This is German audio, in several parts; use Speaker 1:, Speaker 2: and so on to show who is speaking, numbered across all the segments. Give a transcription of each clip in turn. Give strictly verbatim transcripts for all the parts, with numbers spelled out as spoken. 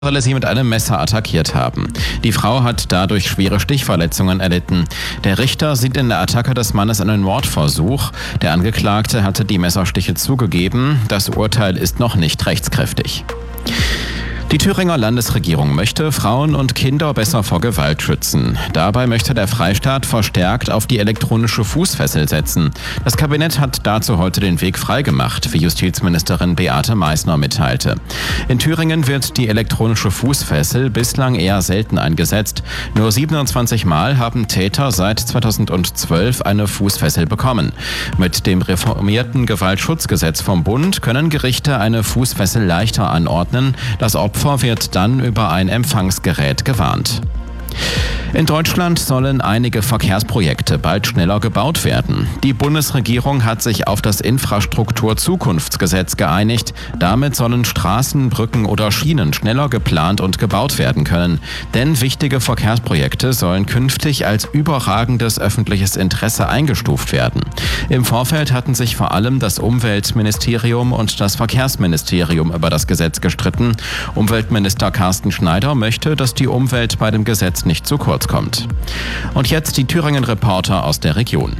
Speaker 1: soll er sie mit einem Messer attackiert haben. Die Frau hat dadurch schwere Stichverletzungen erlitten. Der Richter sieht in der Attacke des Mannes einen Mordversuch. Der Angeklagte hatte die Messerstiche zugegeben. Das Urteil ist noch nicht rechtskräftig. Die Thüringer Landesregierung möchte Frauen und Kinder besser vor Gewalt schützen. Dabei möchte der Freistaat verstärkt auf die elektronische Fußfessel setzen. Das Kabinett hat dazu heute den Weg freigemacht, wie Justizministerin Beate Meißner mitteilte. In Thüringen wird die elektronische Fußfessel bislang eher selten eingesetzt. Nur siebenundzwanzig Mal haben Täter seit zweitausendzwölf eine Fußfessel bekommen. Mit dem reformierten Gewaltschutzgesetz vom Bund können Gerichte eine Fußfessel leichter anordnen. Das Opfer wird dann über ein Empfangsgerät gewarnt. In Deutschland sollen einige Verkehrsprojekte bald schneller gebaut werden. Die Bundesregierung hat sich auf das Infrastrukturzukunftsgesetz geeinigt. Damit sollen Straßen, Brücken oder Schienen schneller geplant und gebaut werden können. Denn wichtige Verkehrsprojekte sollen künftig als überragendes öffentliches Interesse eingestuft werden. Im Vorfeld hatten sich vor allem das Umweltministerium und das Verkehrsministerium über das Gesetz gestritten. Umweltminister Carsten Schneider möchte, dass die Umwelt bei dem Gesetz nicht zu kurz kommt. Und jetzt die Thüringen-Reporter aus der Region.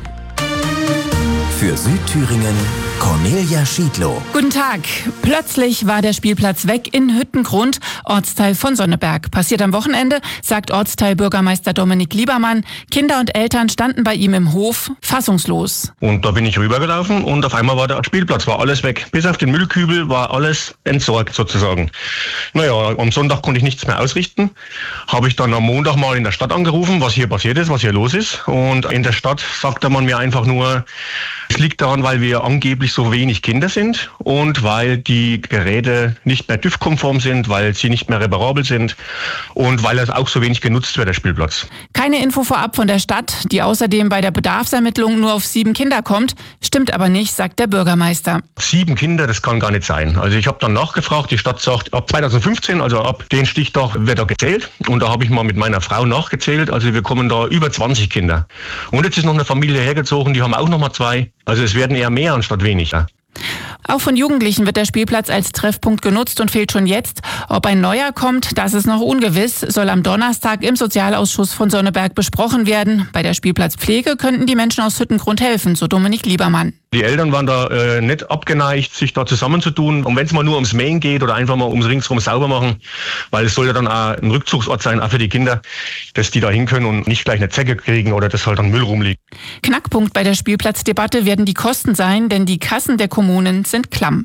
Speaker 2: Für Südthüringen Cornelia Schiedlow.
Speaker 3: Guten Tag. Plötzlich war der Spielplatz weg in Hüttengrund, Ortsteil von Sonneberg. Passiert am Wochenende, sagt Ortsteilbürgermeister Dominik Liebermann. Kinder und Eltern standen bei ihm im Hof, fassungslos.
Speaker 4: Und da bin ich rübergelaufen und auf einmal war der Spielplatz, war alles weg. Bis auf den Müllkübel war alles entsorgt sozusagen. Naja, am Sonntag konnte ich nichts mehr ausrichten. Habe ich dann am Montag mal in der Stadt angerufen, was hier passiert ist, was hier los ist. Und in der Stadt sagte man mir einfach nur, es liegt daran, weil wir angeblich so wenig Kinder sind und weil die Geräte nicht mehr TÜV-konform sind, weil sie nicht mehr reparabel sind und weil es auch so wenig genutzt wird, der Spielplatz.
Speaker 3: Keine Info vorab von der Stadt, die außerdem bei der Bedarfsermittlung nur auf sieben Kinder kommt. Stimmt aber nicht, sagt der Bürgermeister.
Speaker 4: Sieben Kinder, das kann gar nicht sein. Also ich habe dann nachgefragt, die Stadt sagt, ab zweitausendfünfzehn, also ab den Stichtag wird da gezählt. Und da habe ich mal mit meiner Frau nachgezählt. Also wir kommen da über zwanzig Kinder. Und jetzt ist noch eine Familie hergezogen, die haben auch noch mal zwei. Also es werden eher mehr anstatt weniger.
Speaker 3: Auch von Jugendlichen wird der Spielplatz als Treffpunkt genutzt und fehlt schon jetzt. Ob ein neuer kommt, das ist noch ungewiss, soll am Donnerstag im Sozialausschuss von Sonneberg besprochen werden. Bei der Spielplatzpflege könnten die Menschen aus Hüttengrund helfen, so Dominik Liebermann.
Speaker 4: Die Eltern waren da äh, nicht abgeneigt, sich da zusammenzutun. Und wenn es mal nur ums Mähen geht oder einfach mal ums Ringsrum sauber machen, weil es soll ja dann auch ein Rückzugsort sein, auch für die Kinder, dass die da hin können und nicht gleich eine Zecke kriegen oder dass halt dann Müll rumliegt.
Speaker 3: Knackpunkt bei der Spielplatzdebatte werden die Kosten sein, denn die Kassen der Kommunen sind klamm.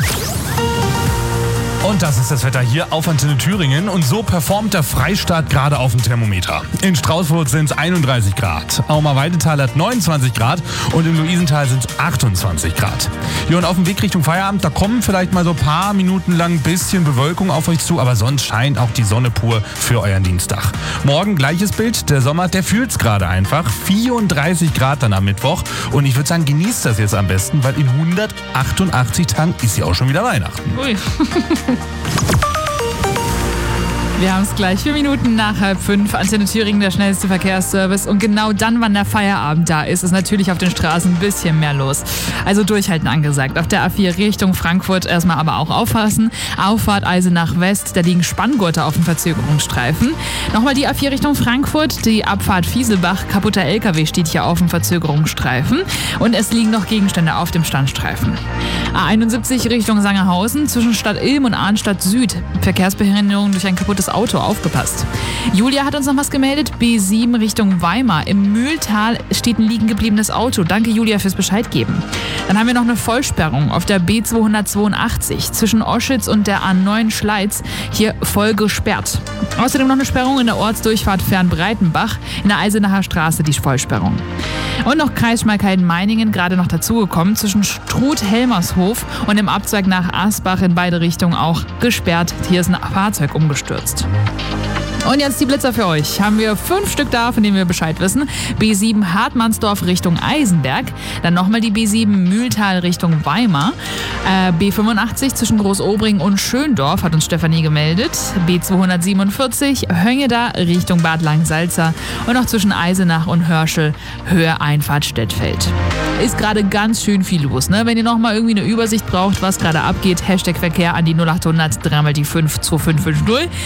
Speaker 5: Und das ist das Wetter hier auf Antenne Thüringen. Und so performt der Freistaat gerade auf dem Thermometer. In Straußfurt sind es einunddreißig Grad. Auma-Weidetal hat neunundzwanzig Grad und im Luisental sind es achtundzwanzig Grad. Ja, und auf dem Weg Richtung Feierabend, da kommen vielleicht mal so ein paar Minuten lang ein bisschen Bewölkung auf euch zu, aber sonst scheint auch die Sonne pur für euren Dienstag. Morgen gleiches Bild. Der Sommer, der fühlt's gerade einfach. vierunddreißig Grad dann am Mittwoch. Und ich würde sagen, genießt das jetzt am besten, weil in hundertachtundachtzig Tagen ist ja auch schon wieder Weihnachten.
Speaker 6: Ui. Wir haben es gleich, vier Minuten nach halb fünf. Antenne Thüringen, der schnellste Verkehrsservice. Und genau dann, wann der Feierabend da ist, ist natürlich auf den Straßen ein bisschen mehr los. Also durchhalten angesagt. Auf der A vier Richtung Frankfurt erstmal aber auch aufpassen. Auffahrt Eisenach West, da liegen Spanngurte auf dem Verzögerungsstreifen. Nochmal die A vier Richtung Frankfurt, die Abfahrt Fieselbach, kaputter L K W steht hier auf dem Verzögerungsstreifen. Und es liegen noch Gegenstände auf dem Standstreifen. A einundsiebzig Richtung Sangerhausen, zwischen Stadt Ilm und Arnstadt Süd. Verkehrsbehinderung durch ein kaputtes Auto, aufgepasst. Julia hat uns noch was gemeldet. B sieben Richtung Weimar. Im Mühltal steht ein liegen gebliebenes Auto. Danke, Julia, fürs Bescheid geben. Dann haben wir noch eine Vollsperrung auf der B zweihundertzweiundachtzig zwischen Oschitz und der A neun Schleiz. Hier voll gesperrt. Außerdem noch eine Sperrung in der Ortsdurchfahrt Fernbreitenbach. In der Eisenacher Straße die Vollsperrung. Und noch Kreis Schmalkalden-Meiningen, gerade noch dazugekommen, zwischen Struth-Helmershof und dem Abzweig nach Asbach in beide Richtungen auch gesperrt. Hier ist ein Fahrzeug umgestürzt. Und jetzt die Blitzer für euch. Haben wir fünf Stück da, von denen wir Bescheid wissen. B sieben Hartmannsdorf Richtung Eisenberg. Dann nochmal die B sieben Mühltal Richtung Weimar. Äh, B fünfundachtzig zwischen Großobring und Schöndorf hat uns Stefanie gemeldet. B zweihundertsiebenundvierzig Höngeda Richtung Bad Langsalza. Und noch zwischen Eisenach und Hörschel Höhe Einfahrt Stettfeld. Ist gerade ganz schön viel los, ne? Wenn ihr nochmal irgendwie eine Übersicht braucht, was gerade abgeht, Hashtag Verkehr an die null acht hundert drei mal die fünf zwei fünf fünf null.